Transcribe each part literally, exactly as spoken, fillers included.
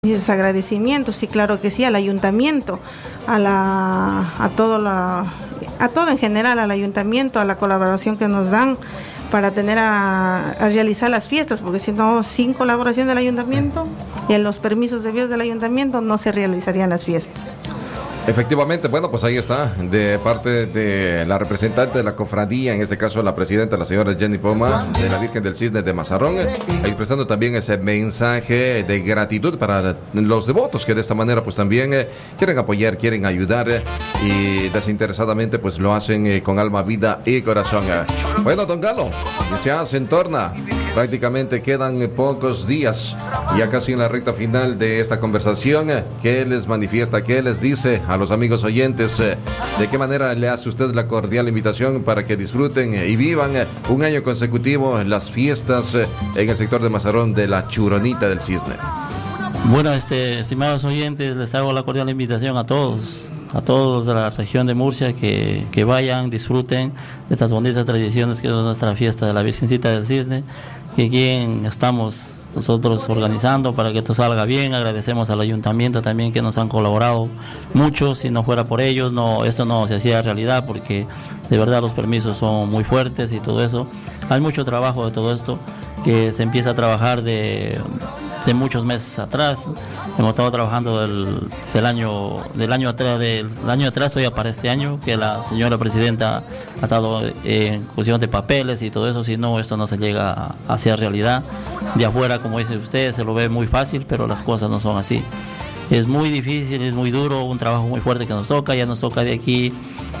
Mis agradecimientos, sí, claro que sí, al ayuntamiento, a la, a todo la, a todo en general, al ayuntamiento, a la colaboración que nos dan para tener a, a realizar las fiestas, porque si no, sin colaboración del ayuntamiento y en los permisos debidos del ayuntamiento no se realizarían las fiestas. Efectivamente, bueno, pues ahí está, de parte de la representante de la cofradía, en este caso la presidenta, la señora Jenny Poma, de la Virgen del Cisne de Mazarrón, expresando también ese mensaje de gratitud para los devotos que de esta manera pues también eh, quieren apoyar, quieren ayudar eh, y desinteresadamente pues lo hacen eh, con alma, vida y corazón. Bueno, don Galo, ya se entorna, prácticamente quedan pocos días, ya casi en la recta final de esta conversación. ¿Qué les manifiesta, qué les dice a los amigos oyentes? ¿De qué manera le hace usted la cordial invitación para que disfruten y vivan un año consecutivo las fiestas en el sector de Mazarrón de la Churonita del Cisne? Bueno, este, estimados oyentes, les hago la cordial invitación a todos, a todos de la región de Murcia, que, que vayan, disfruten de estas bonitas tradiciones que es nuestra fiesta de la Virgencita del Cisne, que aquí estamos nosotros organizando para que esto salga bien. Agradecemos al ayuntamiento también que nos han colaborado mucho. Si no fuera por ellos, no, esto no se hacía realidad, porque de verdad los permisos son muy fuertes y todo eso. Hay mucho trabajo de todo esto que se empieza a trabajar de, de muchos meses atrás. Hemos estado trabajando del, del año del año atrás del año atrás todavía para este año, que la señora presidenta ha estado en cuestión de papeles y todo eso. Si no, esto no se llega a hacer realidad. De afuera, como dice usted, se lo ve muy fácil, pero las cosas no son así. Es muy difícil, es muy duro, un trabajo muy fuerte que nos toca. Ya nos toca de aquí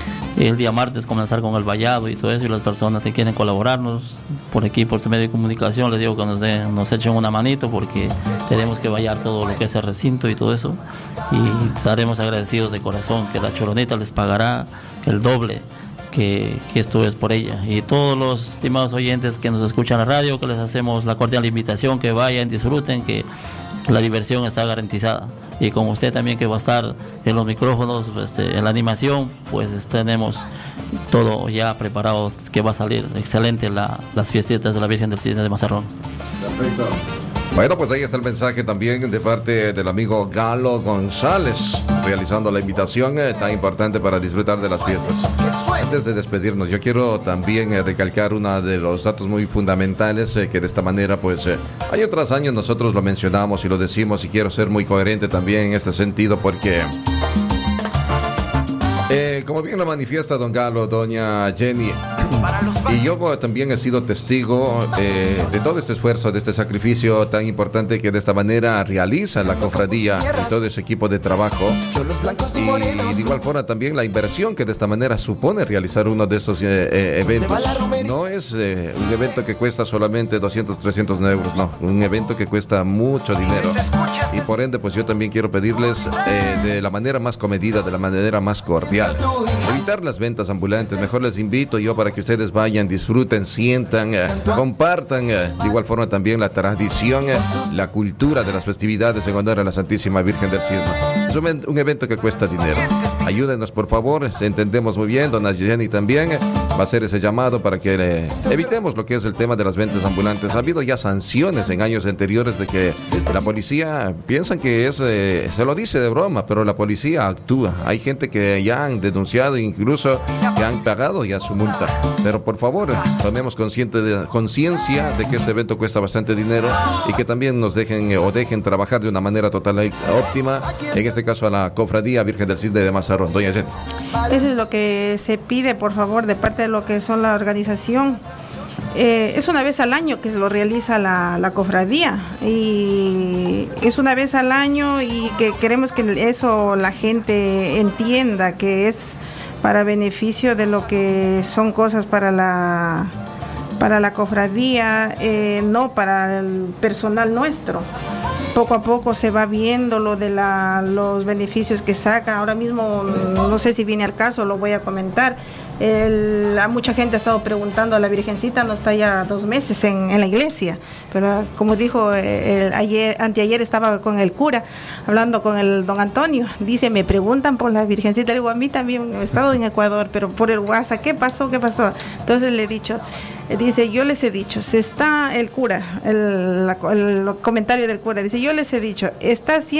el día martes comenzar con el vallado y todo eso, y las personas que quieren colaborarnos por aquí, por este medio de comunicación, les digo que nos, den, nos echen una manito, porque tenemos que vallar todo lo que es el recinto y todo eso, y estaremos agradecidos de corazón que la Churonita les pagará el doble que, que esto es por ella. Y todos los estimados oyentes que nos escuchan en la radio, que les hacemos la cordial invitación, que vayan, disfruten, que la diversión está garantizada. Y con usted también, que va a estar en los micrófonos, este, en la animación, pues tenemos todo ya preparado, que va a salir excelente la, las fiestitas de la Virgen del Cisne de Mazarrón. Perfecto. Bueno, pues ahí está el mensaje también de parte del amigo Galo González, realizando la invitación eh, tan importante para disfrutar de las fiestas. Antes de despedirnos, yo quiero también eh, recalcar uno de los datos muy fundamentales, eh, que de esta manera, pues, eh, año tras año nosotros lo mencionamos y lo decimos, y quiero ser muy coherente también en este sentido, porque eh, como bien lo manifiesta don Galo, doña Jenny, y yo también he sido testigo eh, de todo este esfuerzo, de este sacrificio tan importante que de esta manera realiza la cofradía y todo ese equipo de trabajo, y de igual forma también la inversión que de esta manera supone realizar uno de estos eh, eh, eventos. No es eh, un evento que cuesta solamente doscientos, trescientos euros, no, un evento que cuesta mucho dinero, y por ende pues yo también quiero pedirles eh, de la manera más comedida, de la manera más cordial, evitar las ventas ambulantes. Mejor les invito yo para que ustedes vayan, disfruten, sientan, eh, compartan eh, de igual forma también la tradición, eh, la cultura de las festividades en honor a la Santísima Virgen del Cisne. Es un, un evento que cuesta dinero. Ayúdenos, por favor, entendemos muy bien, dona Jenny también eh, va a hacer ese llamado para que eh, evitemos lo que es el tema de las ventas ambulantes. Ha habido ya sanciones en años anteriores de que la policía piensan que es, eh, se lo dice de broma, pero la policía actúa. Hay gente que ya han denunciado, incluso que han pagado ya su multa. Pero por favor, tomemos consciente de, conciencia de que este evento cuesta bastante dinero, y que también nos dejen eh, o dejen trabajar de una manera total y óptima, en este caso a la Cofradía Virgen del Cisne de Mazarrón. Doña Jenny. Eso es lo que se pide, por favor, de parte de lo que son la organización. Eh, es una vez al año que se lo realiza la, la cofradía, y es una vez al año, y que queremos que eso la gente entienda, que es para beneficio de lo que son cosas para la para la cofradía, eh, no para el personal nuestro. Poco a poco se va viendo lo de la, los beneficios que saca. Ahora mismo, no sé si viene al caso, lo voy a comentar. El, a mucha gente ha estado preguntando, a la Virgencita no está ya dos meses en, en la iglesia, pero como dijo el, ayer, anteayer estaba con el cura, hablando con el don Antonio, dice, me preguntan por la Virgencita. Le digo, a mí también he estado en Ecuador, pero por el WhatsApp, ¿qué pasó? ¿Qué pasó? Entonces le he dicho, Dice, yo les he dicho, se está el cura, el, la, el comentario del cura, dice, yo les he dicho, está haciendo